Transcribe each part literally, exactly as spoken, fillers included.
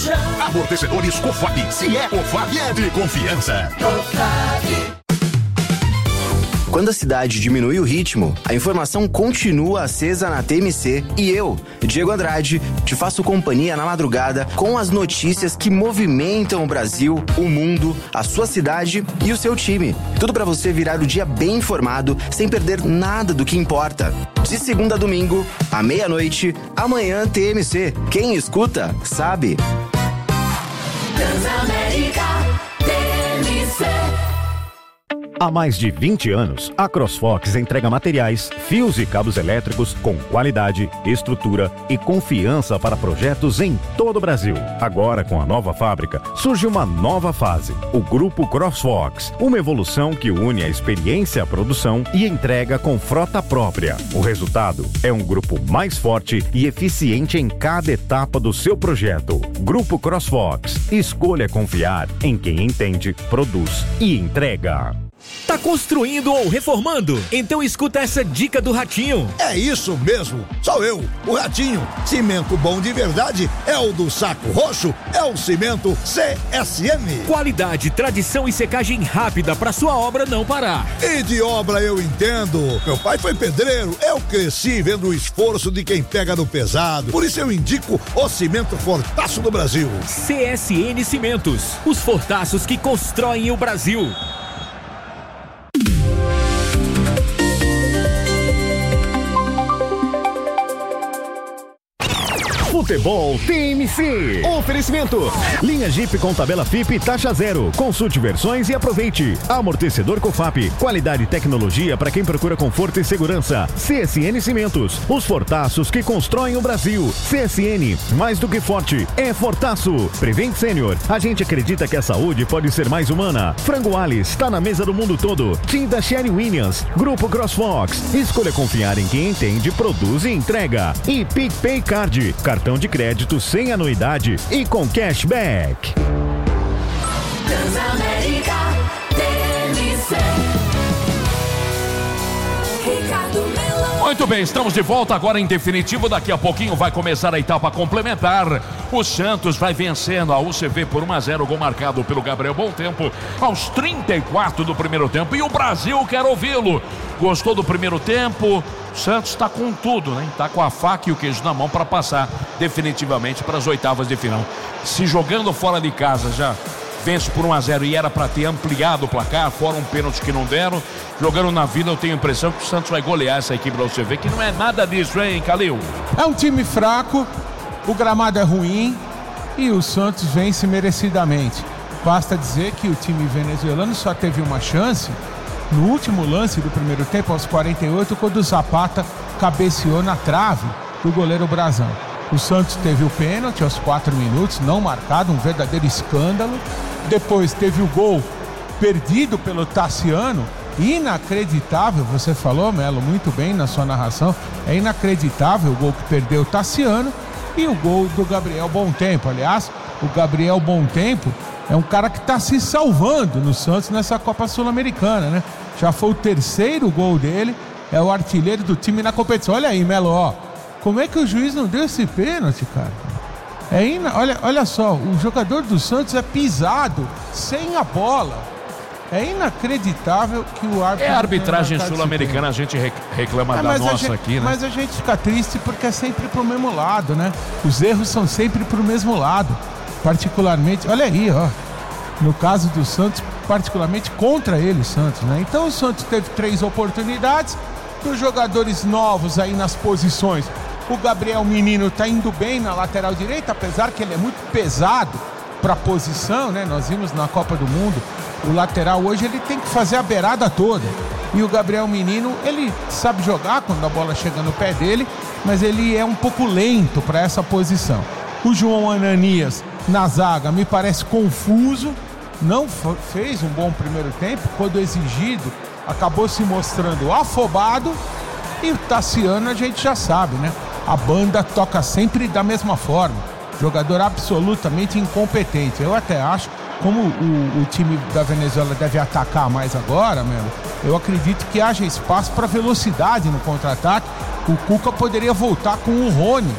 chão. Amortecedores Cofap. Se é Cofap, é de confiança. Cofap. Quando a cidade diminui o ritmo, a informação continua acesa na T M C e eu, Diego Andrade, te faço companhia na madrugada com as notícias que movimentam o Brasil, o mundo, a sua cidade e o seu time. Tudo para você virar o dia bem informado, sem perder nada do que importa. De segunda a domingo, à meia-noite, amanhã T M C. Quem escuta, sabe. Transamérica T M C. Há mais de vinte anos, a CrossFox entrega materiais, fios e cabos elétricos com qualidade, estrutura e confiança para projetos em todo o Brasil. Agora, com a nova fábrica, surge uma nova fase, o Grupo CrossFox, uma evolução que une a experiência à produção e entrega com frota própria. O resultado é um grupo mais forte e eficiente em cada etapa do seu projeto. Grupo CrossFox. Escolha confiar em quem entende, produz e entrega. Tá construindo ou reformando? Então escuta essa dica do Ratinho. É isso mesmo, sou eu, o Ratinho. Cimento bom de verdade é o do Saco Roxo, é o cimento C S M. Qualidade, tradição e secagem rápida para sua obra não parar. E de obra eu entendo. Meu pai foi pedreiro, eu cresci vendo o esforço de quem pega no pesado. Por isso eu indico o cimento Fortaço do Brasil. C S N Cimentos, os fortaços que constroem o Brasil. Futebol T M C. Oferecimento. Linha Jeep com tabela F I P taxa zero. Consulte versões e aproveite. Amortecedor Cofap. Qualidade e tecnologia para quem procura conforto e segurança. C S N Cimentos. Os fortaços que constroem o Brasil. C S N. Mais do que forte. É Fortaço. Prevent Senior. A gente acredita que a saúde pode ser mais humana. Frango Alice. Está na mesa do mundo todo. Tinta Sherry Williams. Grupo CrossFox. Escolha confiar em quem entende, produz e entrega. E PicPay Card. Cartão de crédito sem anuidade e com cashback. Transamérica T M C. Ricardo Melão. Muito bem, estamos de volta agora em definitivo. Daqui a pouquinho vai começar a etapa complementar. O Santos vai vencendo a U C V por um a zero, gol marcado pelo Gabriel Bom Tempo aos trinta e quatro do primeiro tempo. E o Brasil quer ouvi-lo. Gostou do primeiro tempo? O Santos está com tudo, né? Está com a faca e o queijo na mão para passar definitivamente para as oitavas de final. Se jogando fora de casa já vence por um a zero e era para ter ampliado o placar, fora um pênalti que não deram. Jogando na vida, eu tenho a impressão que o Santos vai golear essa equipe da U C V, que não é nada disso, hein, Calil? É um time fraco, o gramado é ruim e o Santos vence merecidamente. Basta dizer que o time venezuelano só teve uma chance no último lance do primeiro tempo, aos quarenta e oito, quando o Zapata cabeceou na trave do goleiro Brazão. O Santos teve o pênalti aos quatro minutos, não marcado, um verdadeiro escândalo. Depois teve o gol perdido pelo Tassiano, inacreditável, você falou, Melo, muito bem na sua narração, é inacreditável o gol que perdeu o Tassiano e o gol do Gabriel Bom Tempo. Aliás, o Gabriel Bom Tempo é um cara que está se salvando no Santos nessa Copa Sul-Americana, né? Já foi o terceiro gol dele, é o artilheiro do time na competição. Olha aí, Melo, ó, como é que o juiz não deu esse pênalti, cara? É ina... olha, olha só, o jogador do Santos é pisado sem a bola. É inacreditável que o árbitro... É a arbitragem sul-americana, a gente reclama é, da nossa gente, aqui, né? Mas a gente fica triste porque é sempre pro mesmo lado, né? Os erros são sempre pro mesmo lado. Particularmente, olha aí, ó. No caso do Santos, particularmente contra ele, o Santos, né? Então o Santos teve três oportunidades. Dos jogadores novos aí nas posições, o Gabriel Menino tá indo bem na lateral direita, apesar que ele é muito pesado para a posição, né? Nós vimos na Copa do Mundo, o lateral hoje ele tem que fazer a beirada toda. E o Gabriel Menino, ele sabe jogar quando a bola chega no pé dele, mas ele é um pouco lento para essa posição. O João Ananias na zaga me parece confuso, não fez um bom primeiro tempo, quando exigido acabou se mostrando afobado. E o Tassiano a gente já sabe, né? A banda toca sempre da mesma forma, jogador absolutamente incompetente. Eu até acho, como o, o time da Venezuela deve atacar mais agora, mesmo, eu acredito que haja espaço para velocidade no contra-ataque. O Cuca poderia voltar com o Rony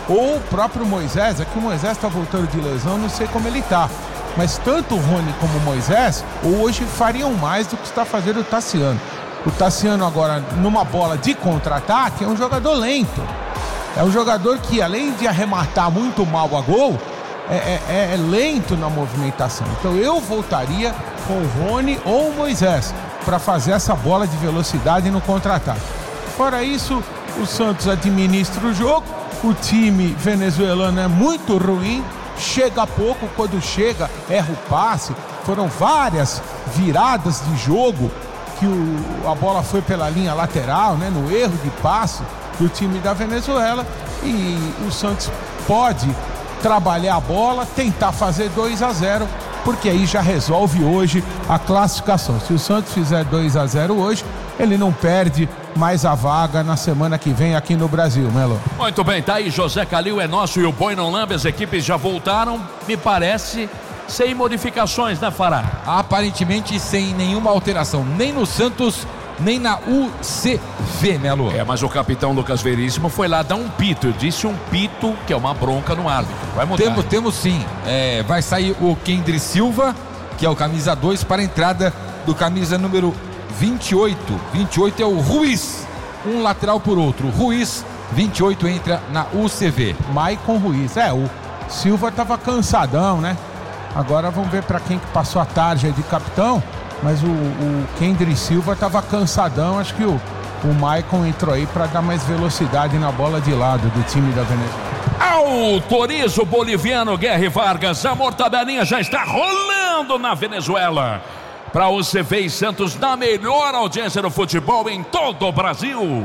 ou o próprio Moisés. Aqui o Moisés está voltando de lesão, não sei como ele está. Mas tanto o Rony como o Moisés hoje fariam mais do que está fazendo o Tassiano. O Tassiano agora, numa bola de contra-ataque, é um jogador lento. É um jogador que, além de arrematar muito mal a gol, é, é, é lento na movimentação. Então eu voltaria com o Rony ou o Moisés para fazer essa bola de velocidade no contra-ataque. Fora isso, o Santos administra o jogo. O time venezuelano é muito ruim, chega pouco, quando chega erra o passe. Foram várias viradas de jogo que o, a bola foi pela linha lateral, né, no erro de passe do time da Venezuela, e o Santos pode trabalhar a bola, tentar fazer dois a zero, porque aí já resolve hoje a classificação. Se o Santos fizer dois a zero hoje, ele não perde mais a vaga na semana que vem aqui no Brasil, Melo. Muito bem, tá aí, José Calil é nosso e o Boi não lambe, as equipes já voltaram, me parece, sem modificações, né, Fará? Aparentemente sem nenhuma alteração, nem no Santos, nem na U C V, Melo. É, mas o capitão Lucas Veríssimo foi lá dar um pito. Eu disse um pito, que é uma bronca no árbitro. Vai mudar. Temos, temos sim. É, vai sair o Kendry Silva, que é o camisa dois, para a entrada do camisa número vinte e oito. vinte e oito é o Ruiz. Um lateral por outro. Ruiz, vinte e oito, entra na U C V. Maicon Ruiz. É, o Silva estava cansadão, né? Agora vamos ver para quem que passou a tarde de capitão. Mas o, o Kendry Silva estava cansadão. Acho que o, o Maicon entrou aí para dar mais velocidade na bola de lado do time da Venezuela. Autoriza o boliviano Guerra Vargas. A mortadelinha já está rolando na Venezuela. Para o C V e Santos, na melhor audiência do futebol em todo o Brasil.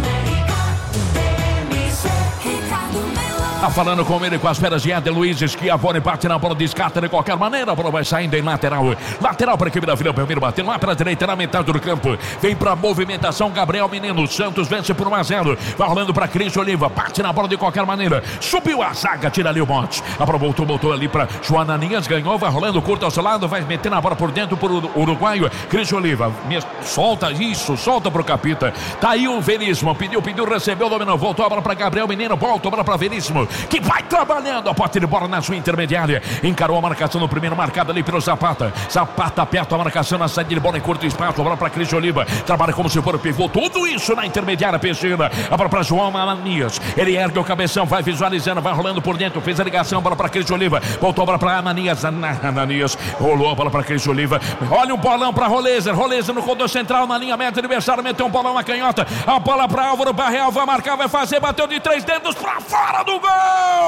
Tá falando com ele, com as feras de Éder Luiz, Schiavone, bate na bola, descarta de qualquer maneira, a bola vai saindo em lateral, lateral para a equipe da Vila Belmiro, batendo lá para a direita, na metade do campo, vem para a movimentação, Gabriel Menino, Santos vence por um a zero, vai rolando para Cris Oliva, bate na bola de qualquer maneira, subiu a zaga, tira ali o monte, a bola voltou, voltou ali para Joana Ninhas, ganhou, vai rolando curto ao seu lado, vai meter na bola por dentro para o uruguaio, Cris Oliva, solta isso, solta para o capita, tá aí o Veríssimo, pediu, pediu, recebeu, dominou, voltou a bola para Gabriel Menino, volta a bola para Veríssimo, que vai trabalhando a posse de bola na sua intermediária, encarou a marcação no primeiro, marcado ali pelo Zapata, Zapata aperta a marcação na saída de bola em curto espaço, a bola para Cris Oliva, trabalha como se for o pivô, tudo isso na intermediária, Peixeira, a bola para João Ananias, ele ergue o cabeção, vai visualizando, vai rolando por dentro, fez a ligação, a bola para Cris Oliva, voltou a bola para Ananias, Ananias, rolou a bola para Cris Oliva, olha o bolão para Rolezer, Rolezer no corredor central, na linha média, adversário meteu um bolão na canhota, a bola para Álvaro Barreal, vai marcar, vai fazer, bateu de três dedos para fora do gol!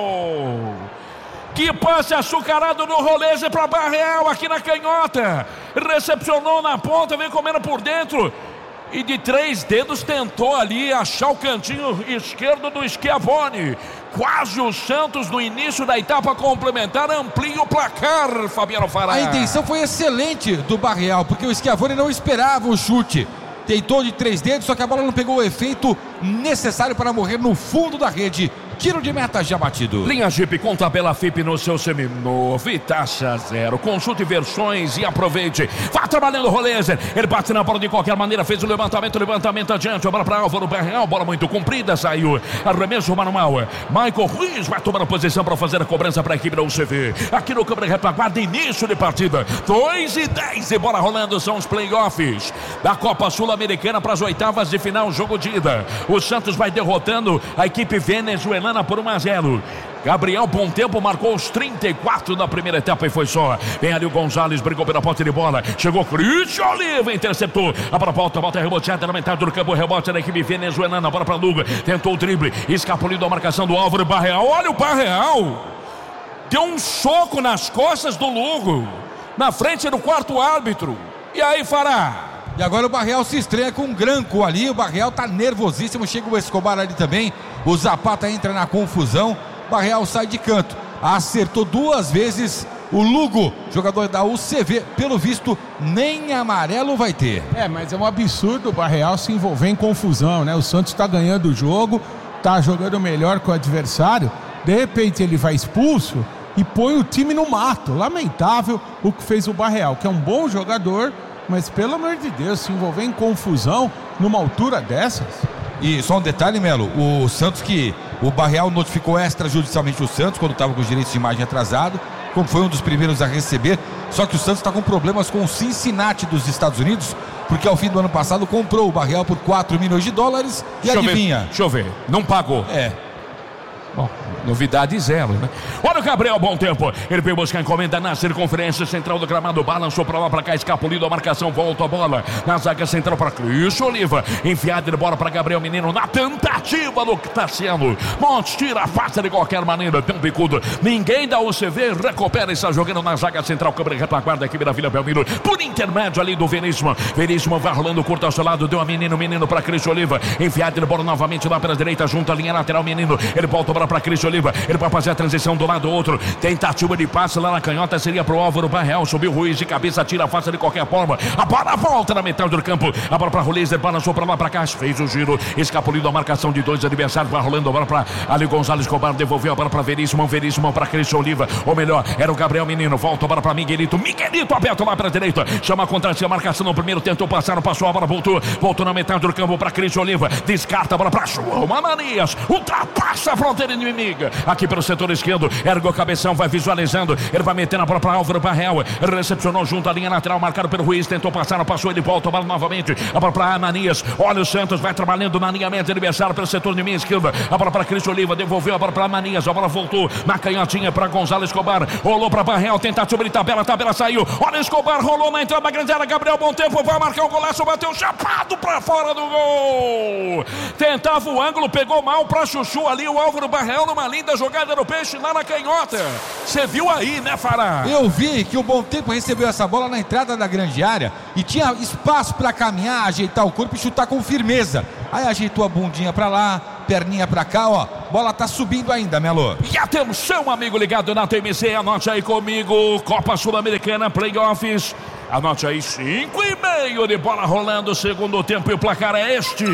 Que passe açucarado no Rolezer para Barreal aqui na canhota, recepcionou na ponta, vem comendo por dentro e de três dedos tentou ali achar o cantinho esquerdo do Schiavone. Quase o Santos no início da etapa complementar amplia o placar, Fabiano Fará. A intenção foi excelente do Barreal, porque o Schiavone não esperava o chute. Tentou de três dedos, só que a bola não pegou o efeito necessário para morrer no fundo da rede. Tiro de meta já batido. Linha Jeep com tabela F I P no seu seminovo e taxa zero. Consulte versões e aproveite. Vá trabalhando o Rolezer. Ele bate na bola de qualquer maneira. Fez o levantamento, levantamento adiante. A bola para Álvaro Barreal. Bola muito comprida. Saiu. Arremesso manual. Michael Ruiz vai tomar a posição para fazer a cobrança para a equipe da U C V. Aqui no câmera retaguarda, início de partida. dois e dez e bola rolando. São os playoffs da Copa Sul-Americana para as oitavas de final. Jogo de ida. O Santos vai derrotando a equipe venezuelana por um a zero. Gabriel Bom Tempo marcou os trinta e quatro da primeira etapa e foi só. Vem ali o Gonzalez, brigou pela posse de bola. Chegou Cristian Oliva, interceptou. A bola volta, volta reboteada na metade do campo. Rebote da equipe venezuelana. A bola para Luga. Tentou o drible. Escapuliu da marcação do Álvaro Barreal. Olha o Barreal. Deu um soco nas costas do Lugo. Na frente do quarto árbitro. E aí, Fará? E agora o Barreal se estreia com um Granco ali. O Barreal tá nervosíssimo. Chega o Escobar ali também. O Zapata entra na confusão. Barreal sai de canto. Acertou duas vezes o Lugo, jogador da U C V. Pelo visto, nem amarelo vai ter. É, mas é um absurdo o Barreal se envolver em confusão, né? O Santos tá ganhando o jogo, tá jogando melhor que o adversário. De repente ele vai expulso e põe o time no mato. Lamentável o que fez o Barreal, que é um bom jogador, mas pelo amor de Deus, se envolver em confusão numa altura dessas. E só um detalhe, Melo, o Santos que O Barreal notificou extrajudicialmente o Santos quando estava com os direitos de imagem atrasado, como foi um dos primeiros a receber. Só que o Santos está com problemas com o Cincinnati dos Estados Unidos, porque ao fim do ano passado comprou o Barreal por quatro milhões de dólares e deixa adivinha? Ver, deixa eu ver, não pagou. É. Bom, novidade zero, né? Olha o Gabriel, bom tempo. Ele veio buscar a encomenda na circunferência central do gramado. Balançou pra lá, pra cá, escapulido a marcação. Volta a bola na zaga central pra Cristo Oliva. Enfiada de bola pra Gabriel Menino na tentativa do que tá sendo. Montes tira a face de qualquer maneira. Tem um bicudo. Ninguém da U C V recupera e está jogando na zaga central. Câmara retaguarda aqui da Vila Belmiro. Por intermédio ali do Veríssimo. Veríssimo vai rolando curto ao seu lado. Deu a Menino, Menino pra Cristo Oliva. Enfiada de bola novamente lá pela direita, junto à linha lateral. Menino. Ele volta para para Cristo Oliva, ele vai fazer a transição do lado do outro, tentativa de passe lá na canhota, seria pro Álvaro Barreal, subiu Ruiz de cabeça, tira a face de qualquer forma, a bola volta na metade do campo, a bola para Roleiser, balançou para lá para cá, fez o giro, escapulido a marcação de dois adversários, vai rolando a bola para Ali Gonzalez Escobar, devolveu a bola para Veríssimo, Veríssimo para Cristo Oliva, ou melhor, era o Gabriel Menino, volta a bola para Miguelito, Miguelito aberto lá para a direita, chama contra si a marcação no primeiro, tentou passar, passou a bola, voltou, voltou na metade do campo para Cristo Oliva, descarta a bola para João Ananias, ultrapassa a fronteira inimiga, aqui pelo setor esquerdo, ergue o cabeção, vai visualizando, ele vai metendo a bola para Álvaro Barreal, recepcionou junto à linha lateral, marcado pelo Ruiz, tentou passar, não passou, ele volta a bola novamente, a bola para Ananias, olha o Santos, vai trabalhando na linha média adversário pelo setor de minha esquerda, a bola para Cristo Oliva, devolveu a bola para Ananias, a bola voltou na canhotinha para Gonzalez Escobar, rolou para Barreal, tentativa de tabela, a tabela saiu, olha Escobar, rolou na entrada da grande área, Gabriel bom tempo, vai marcar o golaço, bateu chapado para fora do gol, tentava o ângulo, pegou mal para Chuchu ali, o Álvaro Barreal numa linda jogada no peixe lá na canhota. Você viu aí, né, Fará? Eu vi que o Bom Tempo recebeu essa bola na entrada da grande área e tinha espaço para caminhar, ajeitar o corpo e chutar com firmeza. Aí ajeitou a bundinha para lá, perninha pra cá, ó. Bola tá subindo ainda, Melo. E atenção, amigo ligado na T M C, anote aí comigo, Copa Sul-Americana, Playoffs. Anote aí, cinco e meio de bola rolando, segundo tempo, e o placar é este.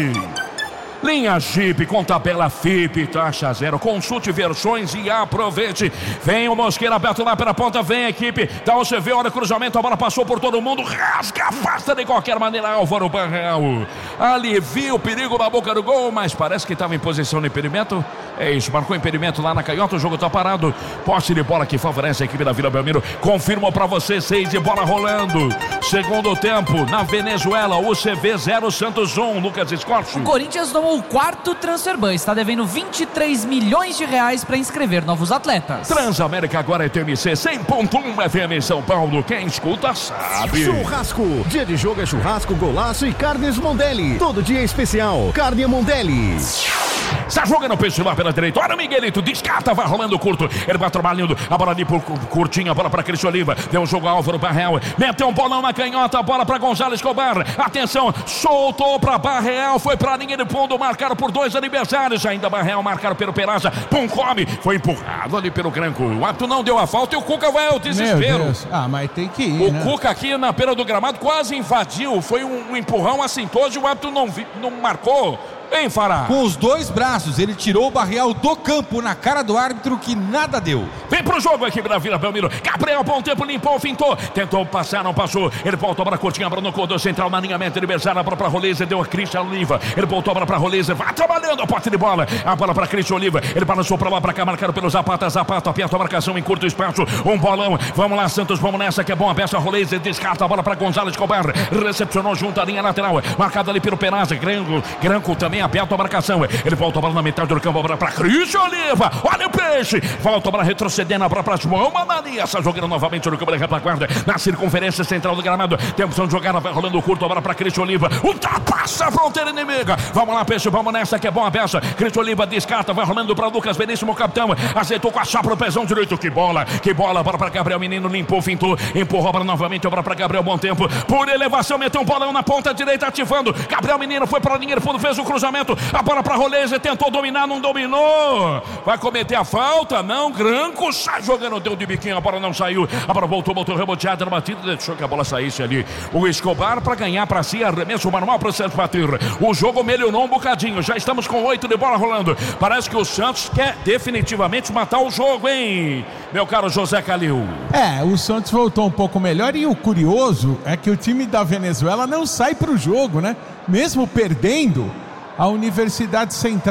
Linha Jeep com tabela F I P, taxa zero. Consulte versões e aproveite. Vem o Mosqueira aberto lá pela ponta. Vem a equipe da U C V. Olha o cruzamento. A bola passou por todo mundo. Rasga, afasta de qualquer maneira. Álvaro Barreal alivia o perigo na boca do gol, mas parece que estava em posição de impedimento. É isso, marcou impedimento lá na canhota. O jogo está parado. Posse de bola que favorece a equipe da Vila Belmiro. Confirmo para você, seis de bola rolando. Segundo tempo, na Venezuela, U C V zero, Santos um. Lucas Escorte. O Corinthians tomou o quarto Transferban, está devendo vinte e três milhões de reais para inscrever novos atletas. Transamérica agora é T M C cem ponto um F M São Paulo. Quem escuta sabe. Churrasco. Dia de jogo é churrasco, golaço e carnes Mondelli. Todo dia é especial. Carne Mondelli. Está jogando o peixe lá pela direita. Olha o Miguelito, descarta, vai rolando curto. Ele vai trabalhando, a bola ali por curtinho, a bola para Cristo Oliva. Deu um jogo a Álvaro Barreal. Meteu um bolão na canhota, a bola para Gonzalez Escobar. Atenção, soltou para Barreal. Foi para linha de fundo, marcado por dois adversários. Ainda Barreal, marcado pelo Peraza. Pum, come. Foi empurrado ali pelo Granco. O árbitro não deu a falta e o Cuca vai ao desespero. Ah, mas tem que ir, O né? Cuca aqui na beira do gramado quase invadiu. Foi um, um empurrão assintoso e o árbitro não, vi, não marcou. Hein, Fará? Com os dois braços, ele tirou o Barreal do campo na cara do árbitro, que nada deu. Vem pro jogo a equipe da Vila Belmiro. Gabriel, bom tempo, limpou, fintou. Tentou passar, não passou. Ele voltou para a curtinha, Bruno Cordô, central na linha média adversária. A bola para Roleiser, deu a Cristian Oliva. Ele voltou a bola para Roleiser, vai trabalhando a posse de bola. A bola para Cristian Oliva. Ele balançou para lá, para cá, marcado pelo Zapata. Zapata aperta a marcação em curto espaço. Um bolão. Vamos lá, Santos, vamos nessa que é bom. A peça Roleiser descarta a bola para Gonzalez Escobar. Recepcionou junto à linha lateral. Marcado ali pelo Peraza. Granco, Granco também aperta a marcação. Ele volta a bola na metade do campo, a bola para Cristian Oliva. Olha o peixe. Volta a bola retrocedendo, a bola para João Ananias. Está jogando novamente no campo da retaguarda, na circunferência central do gramado. Tem opção de jogada, vai rolando curto, a bola para Cristian Oliva. Ultrapassa a fronteira inimiga. Vamos lá, peixe, vamos nessa que é bom a peça. Cristian Oliva descarta, vai rolando para Lucas Veríssimo, capitão. Aceitou com a chapa no pezão direito. Que bola, que bola. A bola para Gabriel Menino, limpou, fintou, empurrou a bola novamente. A bola para Gabriel, bom tempo. Por elevação, meteu um bolão na ponta direita, ativando. Gabriel Menino foi para a linha de fundo, fez o cruzamento. A bola para Roleiser, tentou dominar, não dominou. Vai cometer a falta, não. Granco sai jogando, deu de biquinho, a bola não saiu. A bola voltou, voltou reboteada na batida, deixou que a bola saísse ali. O Escobar para ganhar para si, arremesso manual para o Santos bater. O jogo melhorou um bocadinho, já estamos com oito de bola rolando. Parece que o Santos quer definitivamente matar o jogo, hein, meu caro José Calil? É, o Santos voltou um pouco melhor e o curioso é que o time da Venezuela não sai pro jogo, né? Mesmo perdendo, a Universidade Central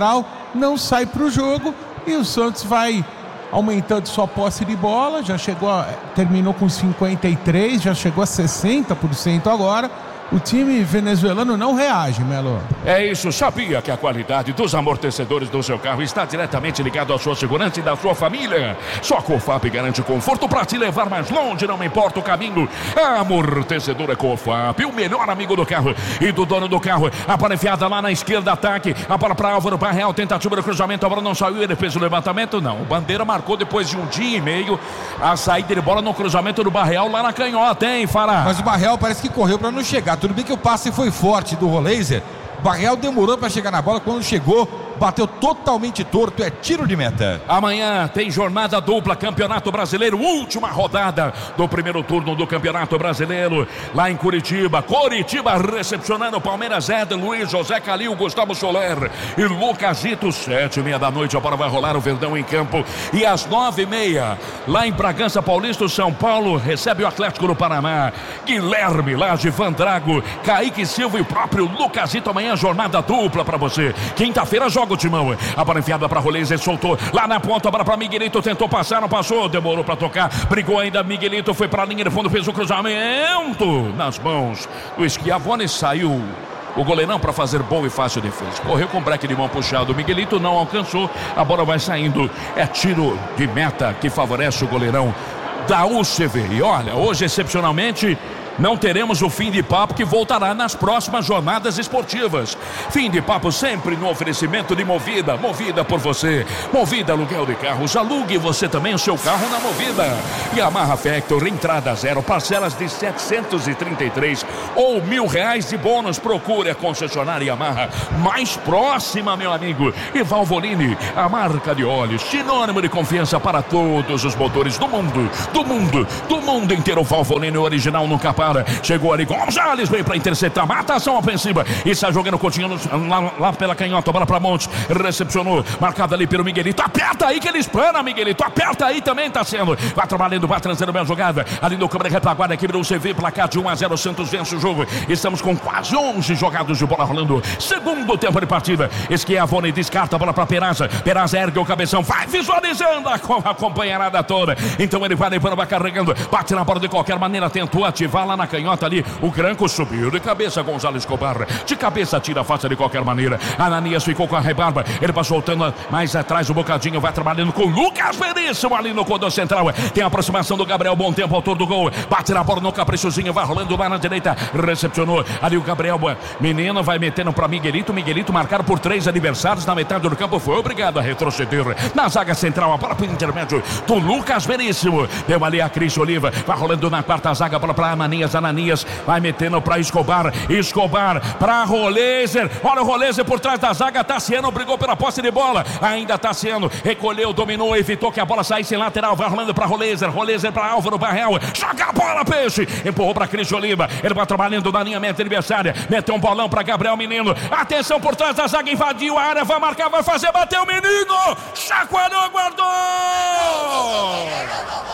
não sai para o jogo e o Santos vai aumentando sua posse de bola, já chegou a, terminou com cinquenta e três, já chegou a sessenta por cento agora. O time venezuelano não reage, Melo. É isso, sabia que a qualidade dos amortecedores do seu carro está diretamente ligado à sua segurança e da sua família. Só a Cofap garante conforto para te levar mais longe, não importa o caminho. Amortecedor é Cofap, o melhor amigo do carro e do dono do carro. A bola enfiada lá na esquerda, ataque. A bola para Álvaro Barreal, tentativa do cruzamento, a bola não saiu, ele fez o levantamento, não. O Bandeira marcou depois de um dia e meio a saída de bola no cruzamento do Barreal lá na canhota, hein, Fará? Mas o Barreal parece que correu para não chegar. Tudo bem que o passe foi forte do Roleiser. Barreal demorou para chegar na bola. Quando chegou, bateu totalmente torto. É tiro de meta. Amanhã tem jornada dupla, Campeonato Brasileiro, última rodada do primeiro turno do Campeonato Brasileiro, lá em Curitiba. Curitiba recepcionando o Palmeiras, Éder, Luiz, José Calil, Gustavo Soler e Lucasito. Sete e meia da noite, a bola vai rolar, o Verdão em campo. E às nove e meia, lá em Bragança Paulista, o São Paulo recebe o Atlético do Paraná. Guilherme Lage, Van Drago, Kaique Silva e o próprio Lucasito. Amanhã jornada dupla para você. Quinta-feira joga o timão. A bola enfiada para Rolês, ele soltou lá na ponta, a bola para Miguelito, tentou passar, não passou, demorou para tocar, brigou ainda, Miguelito foi para a linha de fundo, fez o cruzamento nas mãos do Schiavone, saiu o goleirão para fazer bom e fácil defesa. Correu com o breque de mão puxado, o Miguelito não alcançou, a bola vai saindo, é tiro de meta que favorece o goleirão da U C V. E olha, hoje excepcionalmente não teremos o Fim de Papo, que voltará nas próximas jornadas esportivas. Fim de Papo sempre no oferecimento de Movida. Movida por você. Movida aluguel de carros. Alugue você também o seu carro na Movida. Yamaha Factor, entrada zero, parcelas de setecentos e trinta e três ou mil reais de bônus. Procure a concessionária Yamaha mais próxima, meu amigo. E Valvoline, a marca de óleos, sinônimo de confiança para todos os motores do mundo. Do mundo, do mundo inteiro. Valvoline original nunca para. Chegou ali, Gonzalez veio para interceptar, mata a ação ofensiva e está jogando o Coutinho lá, lá pela canhota, bola para Montes, recepcionou, marcado ali pelo Miguelito, aperta aí que ele espana, Miguelito, aperta aí também, tá sendo, vai trabalhando, vai trazendo bem a jogada, ali no câmera retaguarda, aqui virou o C V, placar de um a zero, Santos vence o jogo, estamos com quase onze jogados de bola rolando, segundo tempo de partida, Schiavone descarta a bola para Peraza, Peraza ergue o cabeção, vai visualizando a, a companheirada toda, então ele vai levando, vai carregando, bate na bola de qualquer maneira, tentou ativar lá na canhota ali, o Granco subiu de cabeça, Gonzalo Escobar, de cabeça tira a face de qualquer maneira, Ananias ficou com a rebarba, ele vai soltando mais atrás o bocadinho, vai trabalhando com o Lucas Veríssimo ali no corredor central, tem a aproximação do Gabriel, bom tempo, autor do gol, bate na bola no caprichozinho, vai rolando lá na direita, recepcionou ali o Gabriel, menino vai metendo para Miguelito, Miguelito marcado por três adversários na metade do campo, foi obrigado a retroceder, na zaga central, a bola para o intermédio do Lucas Veríssimo, deu ali a Cris Oliva, vai rolando na quarta zaga, bola para Ananias, Ananias vai metendo para Escobar, Escobar para Roleiser, olha o Roleiser por trás da zaga, Tassiano brigou pela posse de bola, ainda Tassiano recolheu, dominou, evitou que a bola saísse em lateral, vai rolando para Roleiser, Roleiser para Álvaro Barreal, joga a bola, peixe, empurrou para Cris Oliva, ele vai trabalhando na linha meta adversária, meteu um bolão para Gabriel Menino, atenção por trás da zaga, invadiu a área, vai marcar, vai fazer, bateu o menino, chacoalhou, guardou!